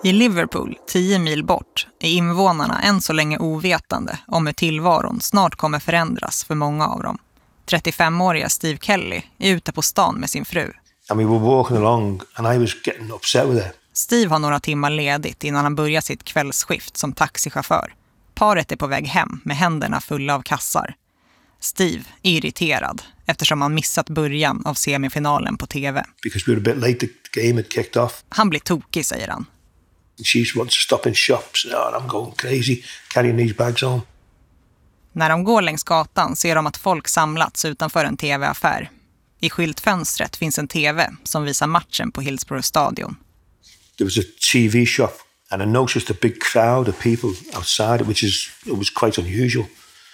I Liverpool, 10 mil bort, är invånarna än så länge ovetande om hur tillvaron snart kommer förändras för många av dem. 35-åriga Steve Kelly är ute på stan med sin fru. And we were walking along and I was getting upset with her. Steve har några timmar ledigt innan han börjar sitt kvällsskift som taxichaufför. Paret är på väg hem med händerna fulla av kassar. Steve är irriterad eftersom han missat början av semifinalen på tv. Because we were a bit late, the game had kicked off. Han blir tokig, säger han. She wants to stop in shops. Oh, I'm going crazy, carrying these bags home. När de går längs gatan ser de att folk samlats utanför en tv-affär. I skyltfönstret finns en tv som visar matchen på Hillsborough Stadion. There was a TV shop and I noticed a big crowd of people outside it, it was quite unusual.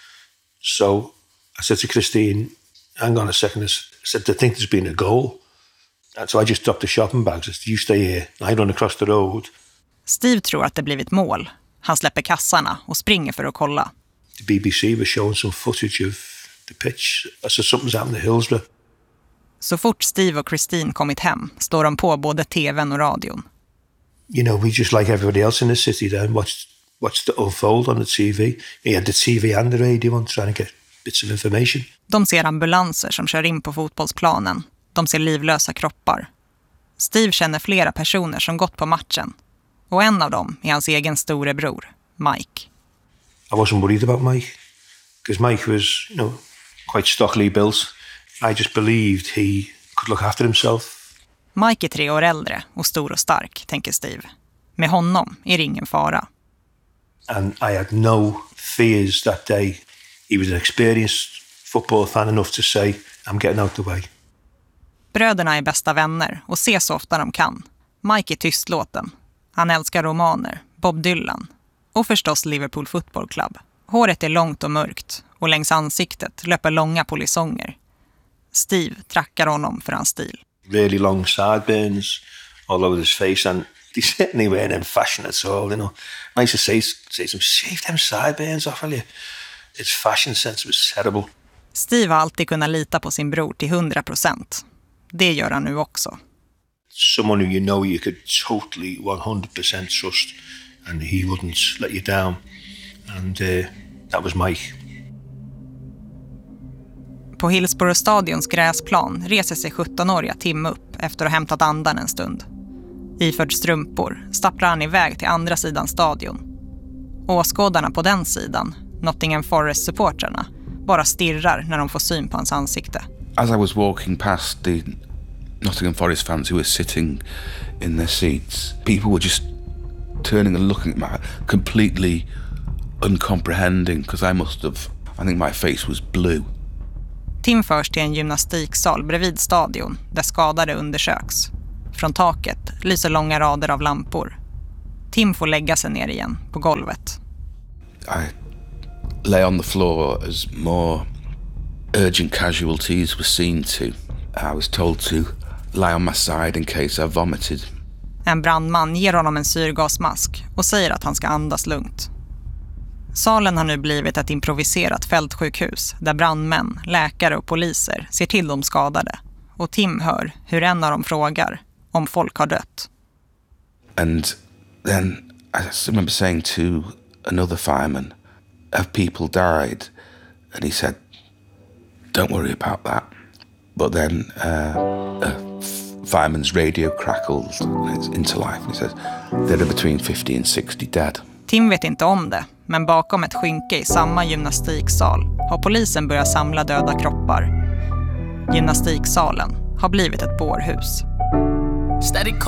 So I said to Christine, hang on a second, I said, I think there's been a goal. And so I just dropped the shopping bags. I said, you stay here. I run across the road. Steve tror att det blivit mål. Han släpper kassarna och springer för att kolla. The BBC was showing some footage of the pitch. I said, something's happened to Hillsborough. Så fort Steve och Christine kommit hem står de på både tvn och radion. You know, we just like everybody else in the city then watched the unfold on the TV. He had the TV and the radio on trying to get bits of information. De ser ambulanser som kör in på fotbollsplanen. De ser livlösa kroppar. Steve känner flera personer som gått på matchen. Och en av dem är hans egen storebror, Mike. I wasn't worried about Mike. Because Mike was, quite stockily built. I just believed he could look after himself. Mike är 3 år äldre och stor och stark, tänker Steve. Med honom är det ingen fara. And I had no fears that day. He was an experienced football fan enough to say, I'm getting out the way. Bröderna är bästa vänner och ses så ofta de kan. Mike är tystlåten. Han älskar romaner, Bob Dylan och förstås Liverpool Football Club. Håret är långt och mörkt och längs ansiktet löper långa polisonger. Steve trackar honom för hans stil. Really long sideburns all over his face, and he certainly weren't in fashion at all, I used to say to him, shave them sideburns off, will you? His fashion sense was terrible. Steve har alltid kunnat lita på sin bror till 100%. Det gör han nu också. Someone who you could totally 100% trust, and he wouldn't let you down. And that was Mike. På Hillsborough Stadions gräsplan reser sig 17-åriga Tim upp efter att ha hämtat andan en stund. Iförd strumpor stapplar han iväg till andra sidan stadion. Åskådarna på den sidan, Nottingham Forest-supportrarna, bara stirrar när de får syn på hans ansikte. As I was walking past the Nottingham Forest fans who were sitting in their seats, people were just turning and looking at me, completely uncomprehending, because I think my face was blue. Tim förs till en gymnastiksal bredvid stadion där skadade undersöks. Från taket lyser långa rader av lampor. Tim får lägga sig ner igen på golvet. I lay on the floor as more urgent casualties were seen to. I was told to lie on my side in case I vomited. En brandman ger honom en syrgasmask och säger att han ska andas lugnt. Salen har nu blivit ett improviserat fältsjukhus där brandmän, läkare och poliser ser till de skadade. Och Tim hör hur en av dem frågar om folk har dött. And then I remember saying to another fireman, have people died? And he said, don't worry about that. But then a fireman's radio crackled into life. He says, there are between 50 and 60 dead. Tim vet inte om det, men bakom ett skynke i samma gymnastiksal har polisen börjat samla döda kroppar. Gymnastiksalen har blivit ett bårhus. Steady